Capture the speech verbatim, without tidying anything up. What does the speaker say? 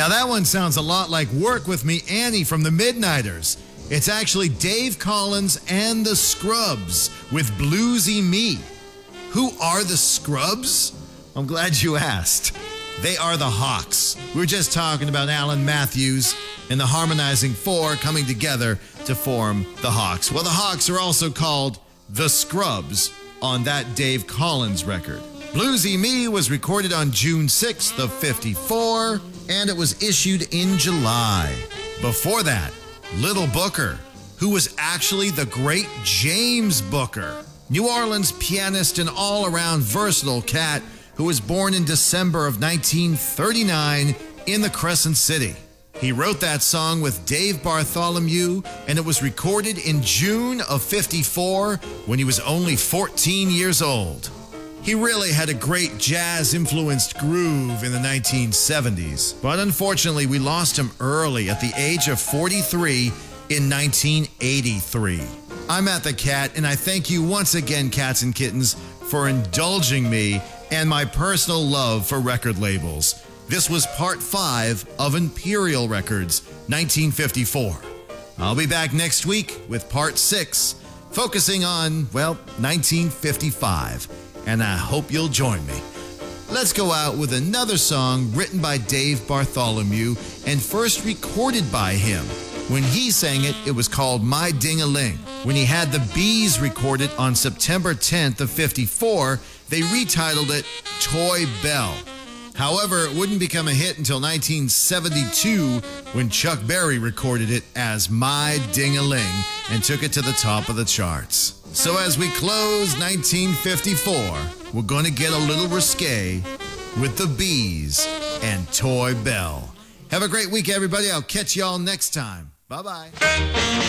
Now that one sounds a lot like Work With Me, Annie from the Midnighters. It's actually Dave Collins and the Scrubs with Bluesy Me. Who are the Scrubs? I'm glad you asked. They are the Hawks. We were just talking about Alan Matthews and the Harmonizing Four coming together to form the Hawks. Well, the Hawks are also called the Scrubs on that Dave Collins record. Bluesy Me was recorded on June sixth of fifty-four, and it was issued in July. Before that, Little Booker, who was actually the great James Booker, New Orleans pianist and all-around versatile cat who was born in December of nineteen thirty-nine in the Crescent City. He wrote that song with Dave Bartholomew, and it was recorded in June of fifty-four when he was only fourteen years old. He really had a great jazz-influenced groove in the nineteen seventies, but unfortunately we lost him early at the age of forty-three in nineteen eighty-three. I'm At The Cat, and I thank you once again, cats and kittens, for indulging me and my personal love for record labels. This was part five of Imperial Records, nineteen fifty-four. I'll be back next week with part six, focusing on, well, nineteen fifty-five. And I hope you'll join me. Let's go out with another song written by Dave Bartholomew and first recorded by him. When he sang it, it was called My Ding-a-Ling. When he had the Bees recorded on September tenth of fifty-four, they retitled it Toy Bell. However, it wouldn't become a hit until nineteen seventy-two when Chuck Berry recorded it as My Ding-a-Ling and took it to the top of the charts. So as we close nineteen fifty-four, we're going to get a little risque with the Bees and Toy Bell. Have a great week, everybody. I'll catch y'all next time. Bye-bye.